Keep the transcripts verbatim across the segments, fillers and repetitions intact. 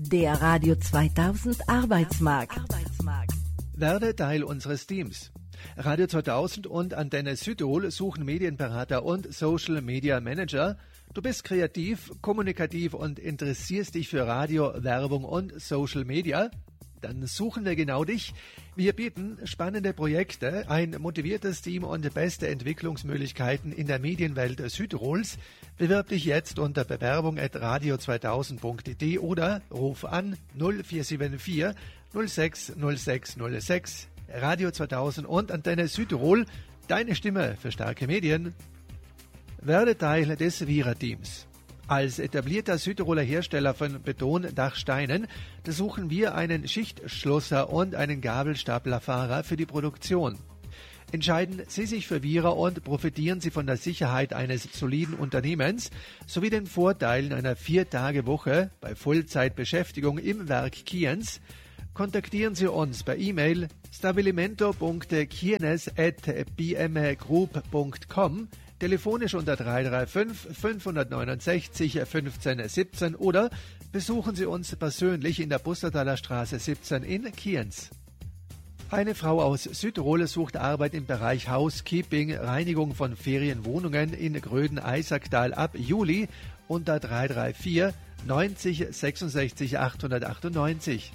Der Radio zweitausend Arbeitsmarkt. Werde Teil unseres Teams. Radio zweitausend und Antenne Südtirol suchen Medienberater und Social Media Manager. Du bist kreativ, kommunikativ und interessierst dich für Radio, Werbung und Social Media? Dann suchen wir genau dich. Wir bieten spannende Projekte, ein motiviertes Team und beste Entwicklungsmöglichkeiten in der Medienwelt Südtirols. Bewirb dich jetzt unter bewerbung at radio zweitausend punkt de oder ruf an null vier sieben vier null sechs null sechs null sechs. Radio zweitausend und Antenne Südtirol, deine Stimme für starke Medien. Werde Teil des Vira-Teams. Als etablierter Südtiroler Hersteller von Betondachsteinen suchen wir einen Schichtschlosser und einen Gabelstaplerfahrer für die Produktion. Entscheiden Sie sich für Vira und profitieren Sie von der Sicherheit eines soliden Unternehmens sowie den Vorteilen einer Vier-Tage-Woche bei Vollzeitbeschäftigung im Werk Kienz. Kontaktieren Sie uns per E-Mail stabilimento punkt kienes at b m group punkt com, telefonisch unter drei drei fünf fünf neun sechs fünfzehn siebzehn oder besuchen Sie uns persönlich in der Bussertaler Straße siebzehn in Kienz. Eine Frau aus Südtirol sucht Arbeit im Bereich Housekeeping, Reinigung von Ferienwohnungen in Gröden-Eisacktal ab Juli unter drei drei vier neunzig sechsundsechzig achthundertachtundneunzig.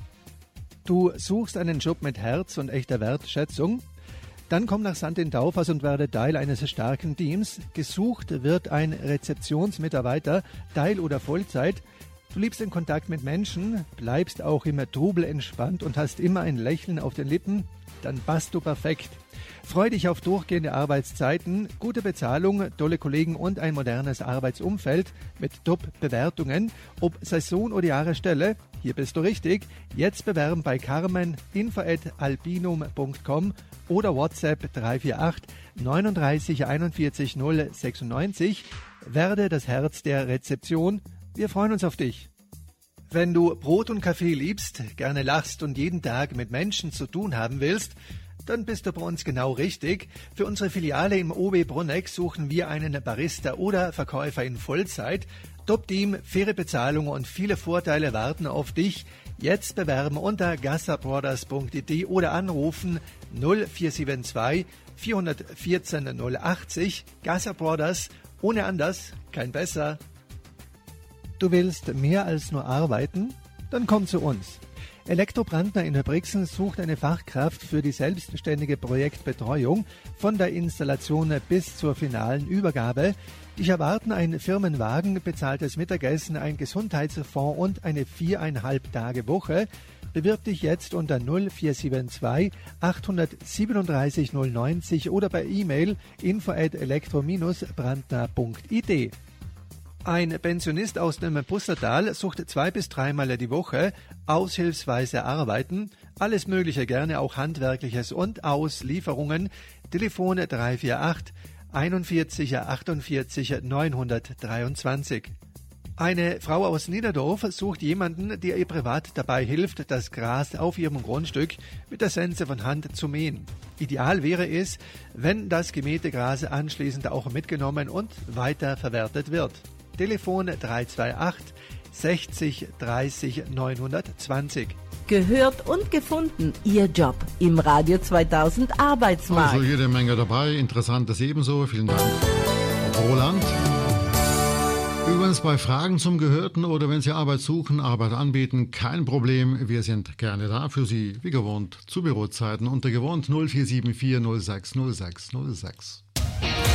Du suchst einen Job mit Herz und echter Wertschätzung? Dann komm nach Sankt in Taufers und werde Teil eines starken Teams. Gesucht wird ein Rezeptionsmitarbeiter, Teil- oder Vollzeit. Du liebst den Kontakt mit Menschen, bleibst auch im Trubel entspannt und hast immer ein Lächeln auf den Lippen, dann passt du perfekt. Freu dich auf durchgehende Arbeitszeiten, gute Bezahlung, tolle Kollegen und ein modernes Arbeitsumfeld mit Top-Bewertungen. Ob Saison oder Jahresstelle, hier bist du richtig. Jetzt bewerben bei Carmen, info at albinum punkt com oder WhatsApp drei vier acht neununddreißig einundvierzig null sechsundneunzig. Werde das Herz der Rezeption. Wir freuen uns auf dich. Wenn du Brot und Kaffee liebst, gerne lachst und jeden Tag mit Menschen zu tun haben willst, dann bist du bei uns genau richtig. Für unsere Filiale im O B Bruneck suchen wir einen Barista oder Verkäufer in Vollzeit. Top-Team, faire Bezahlung und viele Vorteile warten auf dich. Jetzt bewerben unter gassabrothers punkt de oder anrufen null vier sieben zwei vier eins vier null achtzig. Gasser Brothers, ohne anders, kein besser. Du willst mehr als nur arbeiten? Dann komm zu uns. Elektrobrandner in Brixen sucht eine Fachkraft für die selbstständige Projektbetreuung von der Installation bis zur finalen Übergabe. Dich erwarten ein Firmenwagen, bezahltes Mittagessen, ein Gesundheitsfonds und eine viereinhalb Tage Woche. Bewirb dich jetzt unter null vier sieben zwei acht sieben drei null neunzig oder per E-Mail info at elektro brandner punkt id. Ein Pensionist aus dem Bussertal sucht zwei bis dreimal die Woche aushilfsweise arbeiten. Alles Mögliche, gerne auch Handwerkliches und Auslieferungen. Telefon drei vier acht einundvierzig achtundvierzig neunhundertdreiundzwanzig. Eine Frau aus Niederdorf sucht jemanden, der ihr privat dabei hilft, das Gras auf ihrem Grundstück mit der Sense von Hand zu mähen. Ideal wäre es, wenn das gemähte Gras anschließend auch mitgenommen und weiterverwertet wird. Telefon drei zwei acht sechzig dreißig neunhundertzwanzig. Gehört und gefunden, Ihr Job im Radio zweitausend Arbeitsmarkt. Also jede Menge dabei, Interessantes ebenso. Vielen Dank, Roland. Übrigens bei Fragen zum Gehörten oder wenn Sie Arbeit suchen, Arbeit anbieten, kein Problem. Wir sind gerne da für Sie, wie gewohnt, zu Bürozeiten unter gewohnt null vier sieben vier null sechs null sechs null sechs.